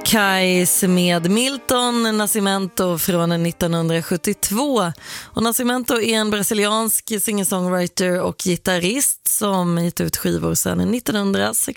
Kais med Milton Nascimento från 1972. Och Nascimento är en brasiliansk singer-songwriter och gitarrist som gett ut skivor sedan 1960.